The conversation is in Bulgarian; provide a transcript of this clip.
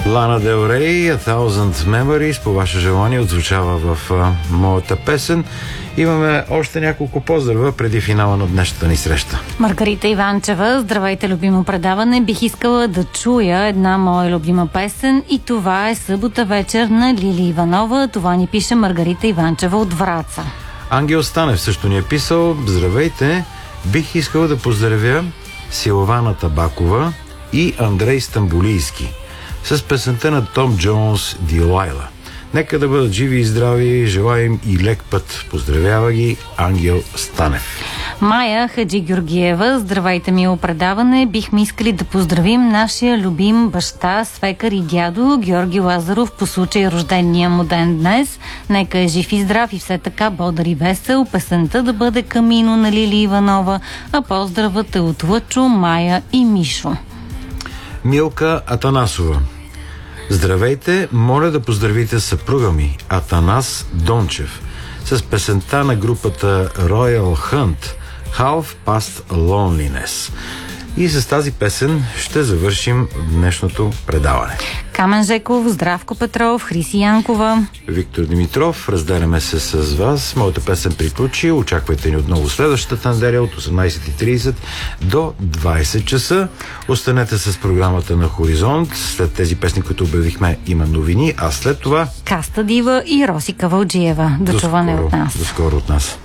Лана Дел Рей, A Thousand Memories, по ваше желание, отзвучава в моята песен. Имаме още няколко поздрава преди финала на днешната ни среща. Маргарита Иванчева, здравейте, любимо предаване. Бих искала да чуя една моя любима песен и това е Събота вечер на Лили Иванова. Това ни пише Маргарита Иванчева от Враца. Ангел Станев също ни е писал: здравейте, бих искал да поздравя Силвана Табакова и Андрей Стамбулийски с песента на Том Джонс "Дилайла". Нека да бъдат живи и здрави, желаем и лек път. Поздравява ги Ангел Станев. Майя Хаджи Георгиева, здравейте, мило предаване. Бихме искали да поздравим нашия любим баща, свекър и дядо Георги Лазаров по случай рождения му ден днес. Нека е жив и здрав и все така бодър и весел. Песента да бъде Камино на Лили Иванова, а поздравът е от Лъчо, Майя и Мишо. Милка Атанасова: здравейте, моля да поздравите съпруга ми Атанас Дончев с песента на групата Royal Hunt Half Past Loneliness. И с тази песен ще завършим днешното предаване. Камен Жеков, Здравко Петров, Хриси Янкова, Виктор Димитров, разделяме се с вас. Моята песен приключи. Очаквайте ни отново следващата неделя от 18:30 до 20 часа. Останете с програмата на Хоризонт. След тези песни, които обявихме, има новини, а след това Каста Дива и Росика Вълджиева. До чуване от нас. До скоро от нас.